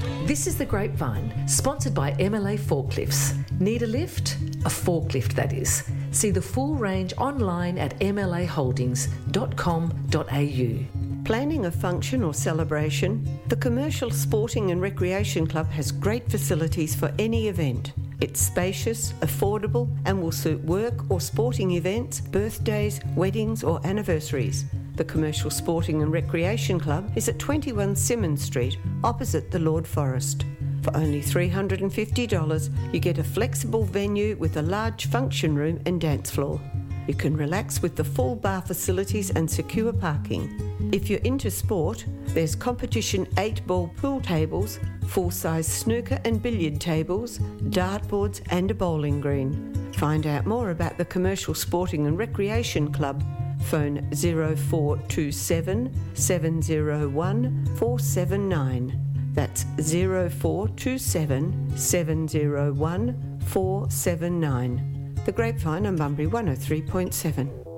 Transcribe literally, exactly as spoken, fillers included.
This is The Grapevine, sponsored by M L A Forklifts. Need a lift? A forklift, that is. See the full range online at m l a holdings dot com dot a u. Planning a function or celebration? The Commercial Sporting and Recreation Club has great facilities for any event. It's spacious, affordable, and will suit work or sporting events, birthdays, weddings or anniversaries. The Commercial Sporting and Recreation Club is at twenty-one Symonds Street, opposite the Lord Forest. For only three hundred fifty dollars, you get a flexible venue with a large function room and dance floor. You can relax with the full bar facilities and secure parking. If you're into sport, there's competition eight-ball pool tables, full-size snooker and billiard tables, dartboards and a bowling green. Find out more about the Commercial Sporting and Recreation Club. Phone zero four two seven, seven zero one, four seven nine. That's zero four two seven, seven zero one, four seven nine. The Grapevine on Bunbury one oh three point seven.